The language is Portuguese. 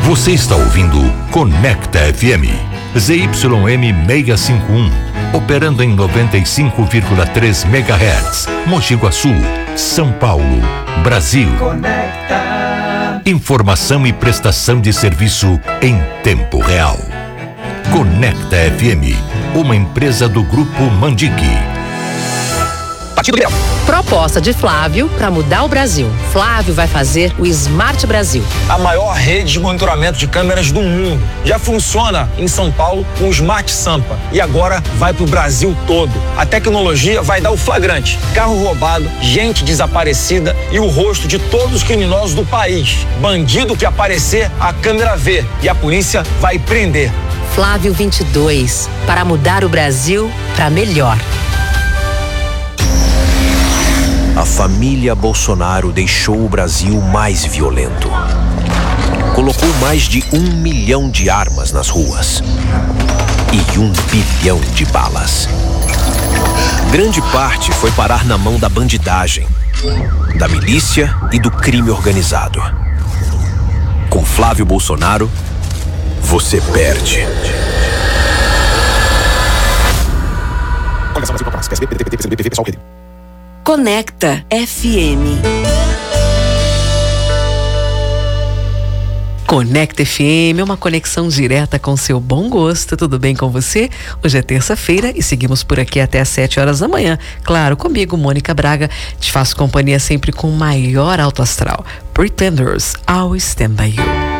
Você está ouvindo Conecta FM, ZYM 651, operando em 95,3 MHz, Mogi Guaçu, São Paulo, Brasil. Conecta. Informação e prestação de serviço em tempo real. Conecta FM, uma empresa do Grupo Mandique. Partido Liberal. Proposta de Flávio para mudar o Brasil. Flávio vai fazer o Smart Brasil. A maior rede de monitoramento de câmeras do mundo. Já funciona em São Paulo com o Smart Sampa. E agora vai pro Brasil todo. A tecnologia vai dar o flagrante. Carro roubado, gente desaparecida e o rosto de todos os criminosos do país. Bandido que aparecer, a câmera vê. E a polícia vai prender. Flávio 22. Para mudar o Brasil para melhor. A família Bolsonaro deixou o Brasil mais violento. Colocou mais de 1 milhão de armas nas ruas e 1 bilhão de balas. Grande parte foi parar na mão da bandidagem, da milícia e do crime organizado. Com Flávio Bolsonaro, você perde. Conecta FM. Conecta FM, uma conexão direta com seu bom gosto. Tudo bem com você? Hoje é terça-feira e seguimos por aqui até às 7 horas da manhã. Claro, comigo, Mônica Braga, te faço companhia sempre com o maior alto astral. Pretenders, I'll Stand By You.